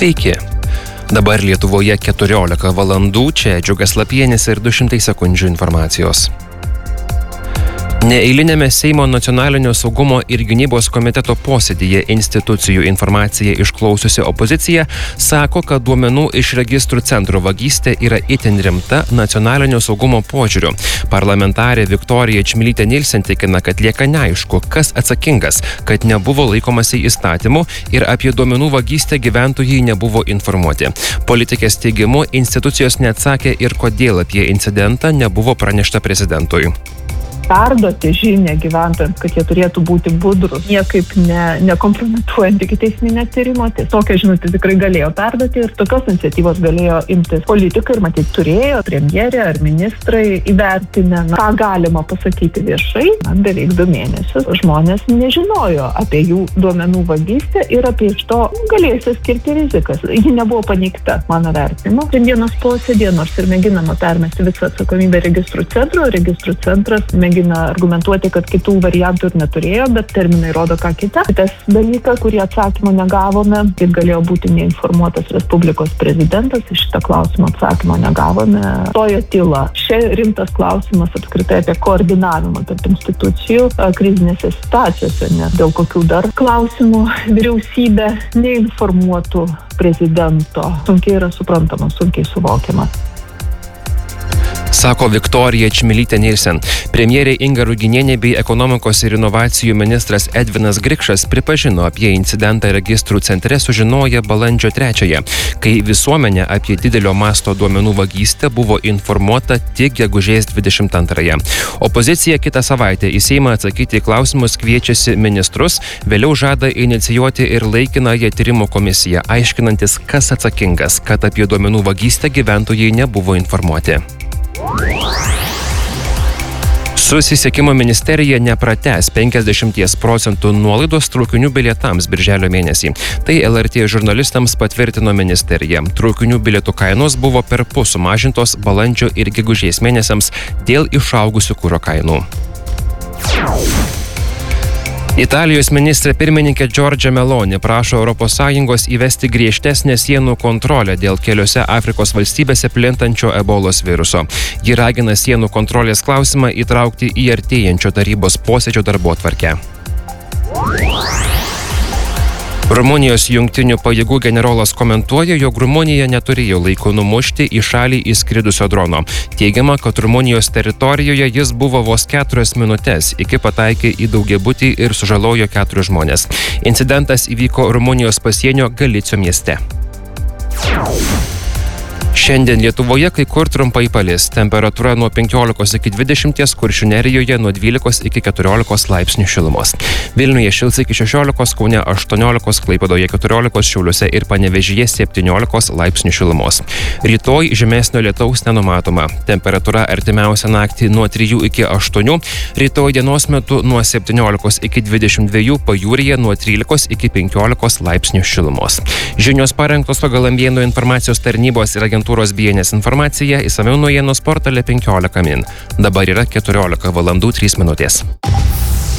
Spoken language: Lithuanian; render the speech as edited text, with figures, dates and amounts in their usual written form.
Sveiki. Dabar Lietuvoje 14 valandų, čia Džiugas Lapienis ir 200 sekundžių informacijos. Neeilinėme Seimo nacionalinio saugumo ir gynybos komiteto posėdyje institucijų informaciją išklausiusi opozicija sako, kad duomenų iš registrų centro vagystė yra itin rimta nacionalinio saugumo požiūriu. Parlamentarė Viktorija Čmilytė Nilsen tikina, kad lieka neaišku, kas atsakingas, kad nebuvo laikomasi įstatymų ir apie duomenų vagystę gyventojai nebuvo informuoti. Politikės teigimu, institucijos neatsakė ir kodėl apie incidentą nebuvo pranešta prezidentui. Perduoti žinią gyventojams, kad jie turėtų būti budrus, niekaip nekompromituojant ikiteisminio tyrimo. Tokią žinutę tikrai galėjo perduoti ir tokios iniciatyvos galėjo imtis politikai ir matyt turėjo premjerė ar ministrai įvertinę, ką galima pasakyti viešai. Beveik 2 mėnesius žmonės nežinojo apie jų duomenų vagystę ir apie iš to galėjusias kilti rizikas. Ji nebuvo paneigta, mano vertinimu. Šiandienos posėdėje, nors ir mėginama permesti visą atsakomybę registrų centras mėgina argumentuoti, kad kitų variantų ir neturėjo, bet terminai rodo ką kitą. Kitas dalykas, kurį atsakymą negavome, kaip galėjo būti neinformuotas Respublikos prezidentas, iš šitą klausimą atsakymo negavome. Tojo tyla. Šia rimtas klausimas apskritai apie koordinavimą tarp institucijų krizinėse situacijose, nes dėl kokių dar klausimų vyriausybė neinformuotų prezidento. Sunkiai yra suprantama, sunkiai suvokiama. Sako Viktorija Čmilytė Nilsen. Premjerė Inga Ruginienė bei ekonomikos ir inovacijų ministras Edvinas Grikšas pripažino apie incidentą registrų centre sužinoję balandžio 3-ąją, kai visuomenė apie didelio masto duomenų vagystę buvo informuota tik gegužės 22-ąją. Opozicija kitą savaitę į Seimą atsakyti į klausimus kviečiasi ministrus, vėliau žada inicijuoti ir laikinąją tyrimo komisiją, aiškinantis, kas atsakingas, kad apie duomenų vagystę gyventojai nebuvo informuoti. Susisiekimo ministerija nepratęs 50% nuolaidos traukinių bilietams birželio mėnesį. Tai LRT žurnalistams patvirtino ministerija. Traukinių bilietų kainos buvo perpus sumažintos balandžio ir gegužės mėnesiams dėl išaugusių kuro kainų. Italijos ministrė pirmininkė Giorgia Meloni prašo ES įvesti griežtesnę sienų kontrolę dėl keliose Afrikos valstybėse plintančio ebolos viruso. Ji ragina sienų kontrolės klausimą įtraukti į artėjančio tarybos posėdžio darbotvarkę. Rumunijos jungtinių pajėgų generolas komentuoja, jog Rumunija neturėjo laiko numušti į šalį įskridusio drono. Teigiama, kad Rumunijos teritorijoje jis buvo vos 4 minutės, iki pataikė į daugiabutį ir sužalojo 4 žmonės. Incidentas įvyko Rumunijos pasienio Galicio mieste. Šiandien Lietuvoje kai kur trumpai palis. Temperatūra nuo 15 iki 20, Kuršių Nerijoje nuo 12 iki 14 laipsnių šilumos. Vilniuje šils iki 16, Kaune 18, Klaipėdoje 14, Šiauliuose ir Panevėžyje 17 laipsnių šilumos. Rytoj žemesnio lietaus nenumatoma. Temperatūra artimiausią naktį nuo 3 iki 8, rytoj dienos metu nuo 17 iki 22, pajūryje nuo 13 iki 15 laipsnių šilumos. Žinios parengtos pagal Ambienų informacijos tarnybos ir agentūros BNS informacija, išsamiau naujienų portale 15 min. Dabar yra 14 valandų 3 minutės.